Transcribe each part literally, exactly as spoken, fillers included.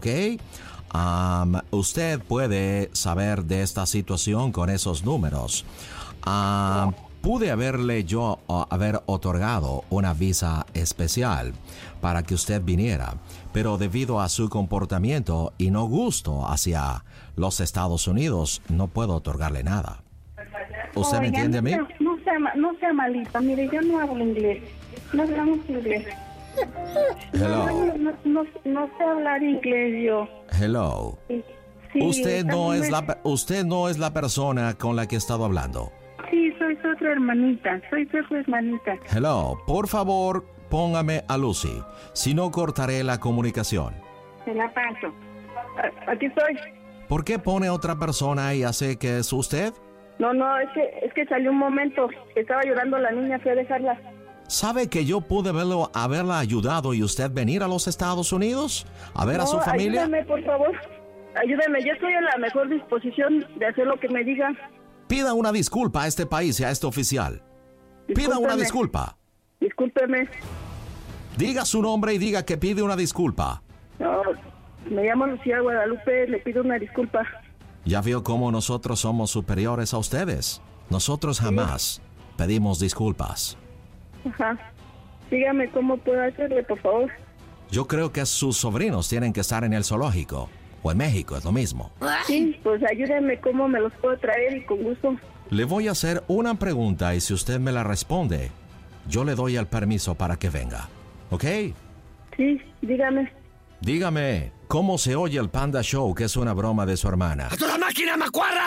¿ok? Um, usted puede saber de esta situación con esos números. Um, pude haberle yo uh, haber otorgado una visa especial para que usted viniera, pero debido a su comportamiento y no gusto hacia los Estados Unidos, no puedo otorgarle nada. ¿Usted Oiga, me entiende a mí? No, no, sea, no sea malita, mire, yo no hablo inglés, no hablamos inglés. Hello. No, no, no, no sé hablar inglés yo. Hello. Sí, sí, Usted no estamos- es la usted no es la persona con la que he estado hablando. Sí, soy su otra hermanita, soy su otra hermanita. Hello, por favor, póngame a Lucy. Si no, cortaré la comunicación. Se la paso. A- Aquí estoy. ¿Por qué pone otra persona y hace que es usted? No, no, es que, es que salió un momento, estaba llorando la niña, fui a dejarla. ¿Sabe que yo pude verlo, haberla ayudado y usted venir a los Estados Unidos a ver no, a su familia? Ayúdame, por favor. Ayúdame, yo estoy en la mejor disposición de hacer lo que me diga. Pida una disculpa a este país y a este oficial. Pida una Discúlpeme. disculpa. Discúlpeme. Diga su nombre y diga que pide una disculpa. No, me llamo Lucía Guadalupe, le pido una disculpa. Ya vio cómo nosotros somos superiores a ustedes. Nosotros jamás pedimos disculpas. Ajá. Dígame cómo puedo hacerle, por favor. Yo creo que sus sobrinos tienen que estar en el zoológico. O en México, es lo mismo. Sí, pues ayúdeme cómo me los puedo traer y con gusto. Le voy a hacer una pregunta y si usted me la responde, yo le doy el permiso para que venga. ¿Ok? Sí, dígame. Dígame, ¿cómo se oye el Panda Show, que es una broma de su hermana? ¡A toda máquina, macuarra!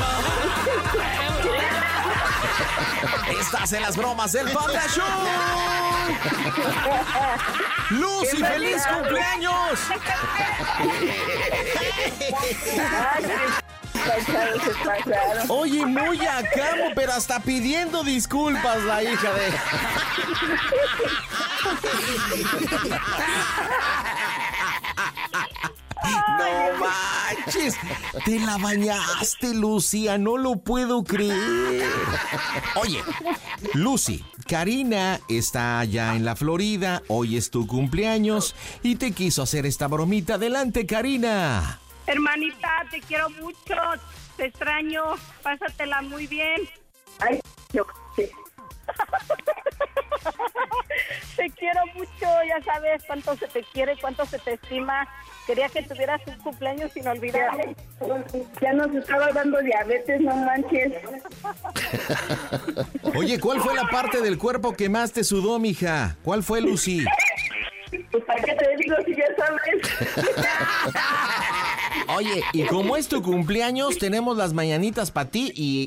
Estás en las bromas del Panda Show. ¡Lucy, ¡Qué feliz verdad! cumpleaños! Pasaron, se pasaron. Oye, muy acabo, pero hasta pidiendo disculpas la hija de... No manches, te la bañaste, Lucia, no lo puedo creer. Oye, Lucy, Karina está allá en la Florida, hoy es tu cumpleaños y te quiso hacer esta bromita. Adelante, Karina. Hermanita, te quiero mucho, te extraño, pásatela muy bien. Ay, yo sí. Te quiero mucho, ya sabes cuánto se te quiere, cuánto se te estima. Quería que tuvieras un cumpleaños inolvidable. Ya nos estaba dando diabetes, no manches. Oye, ¿cuál fue la parte del cuerpo que más te sudó, mija? ¿Cuál fue, Lucy? Pues para qué te digo si ya sabes. Oye, y como es tu cumpleaños, tenemos las mañanitas para ti y